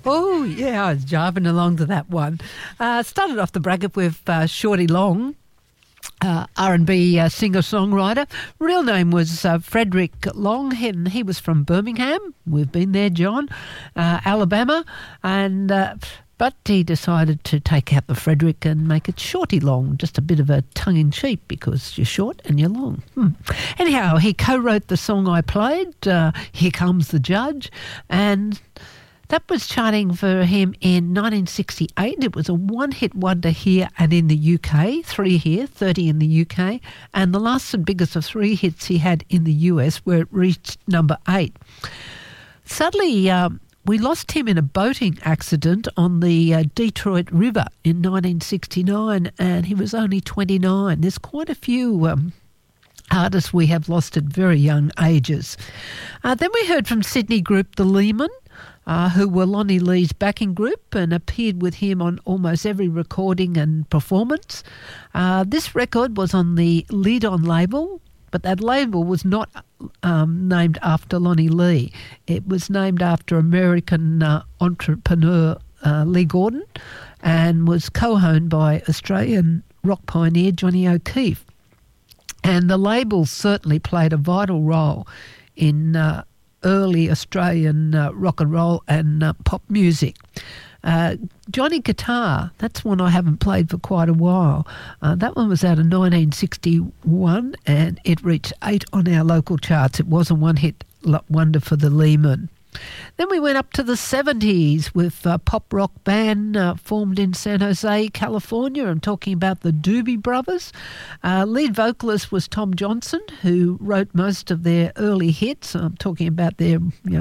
Oh, yeah, I was jiving along to that one. Started off the bracket with Shorty Long, R&B singer-songwriter. Real name was Frederick Long. He was from Birmingham. We've been there, John, Alabama. And but he decided to take out the Frederick and make it Shorty Long, just a bit of a tongue-in-cheek because you're short and you're long. Anyhow, he co-wrote the song I played, Here Comes the Judge, and that was charting for him in 1968. It was a one-hit wonder here and in the UK, 3 here, 30 in the UK, and the last and biggest of 3 hits he had in the US where it reached number 8. Sadly, we lost him in a boating accident on the Detroit River in 1969, and he was only 29. There's quite a few artists we have lost at very young ages. Then we heard from Sydney group The Lehman, who were Lonnie Lee's backing group and appeared with him on almost every recording and performance. This record was on the Lead On label, but that label was not named after Lonnie Lee. It was named after American entrepreneur Lee Gordon and was co-owned by Australian rock pioneer Johnny O'Keefe. And the label certainly played a vital role in early Australian rock and roll and pop music. Johnny Guitar, that's one I haven't played for quite a while. That one was out of 1961 and it reached 8 on our local charts. It was a one-hit wonder for the Lehman. Then we went up to the 70s with a pop rock band formed in San Jose, California. I'm talking about the Doobie Brothers. Lead vocalist was Tom Johnson, who wrote most of their early hits. I'm talking about their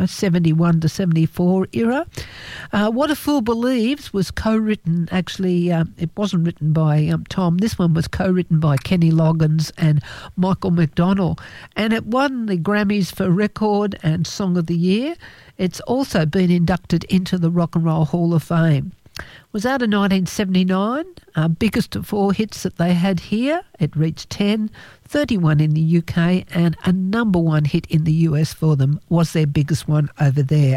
71 to 74 era. What a Fool Believes was co-written. Actually, it wasn't written by Tom. This one was co-written by Kenny Loggins and Michael McDonald. And it won the Grammys for Record and Song of the Year. It's also been inducted into the Rock and Roll Hall of Fame. Was out in 1979, biggest of 4 hits that they had here. It reached 10, 31 in the UK, and a number 1 hit in the US for them was their biggest one over there.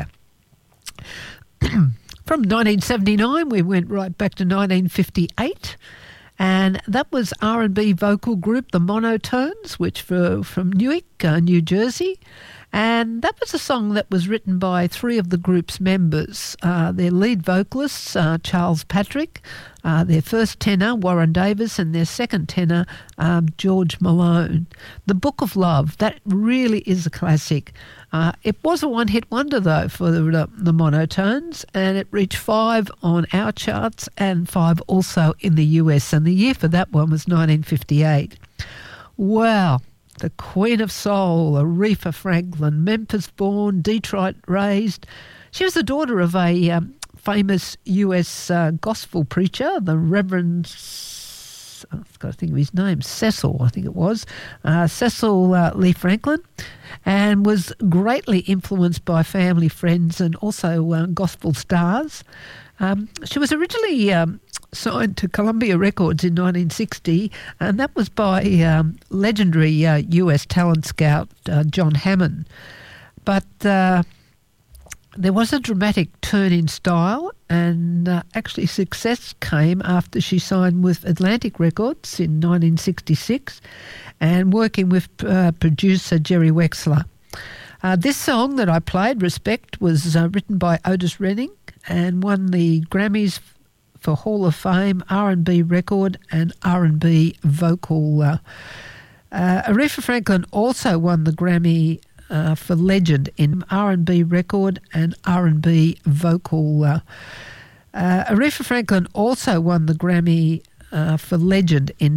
From 1979, we went right back to 1958, and that was R&B vocal group The Monotones, which were from Newark, New Jersey. And that was a song that was written by 3 of the group's members. Their lead vocalists, Charles Patrick, their first tenor, Warren Davis, and their second tenor, George Malone. The Book of Love, that really is a classic. It was a one-hit wonder, though, for the Monotones, and it reached 5 on our charts and 5 also in the US, and the year for that one was 1958. Wow. The Queen of Soul, Aretha Franklin, Memphis-born, Detroit-raised. She was the daughter of a famous US gospel preacher, the Reverend, I've got to think of his name, Cecil, I think it was, Cecil Lee Franklin, and was greatly influenced by family, friends, and also gospel stars. She was originally signed to Columbia Records in 1960, and that was by legendary US talent scout John Hammond. But there was a dramatic turn in style, and actually success came after she signed with Atlantic Records in 1966 and working with producer Jerry Wexler. This song that I played, Respect, was written by Otis Redding and won the Grammys for Hall of Fame, R&B record and R&B vocal. Aretha Franklin also won the Grammy for Legend in R&B record and R&B vocal. Aretha Franklin also won the Grammy for Legend in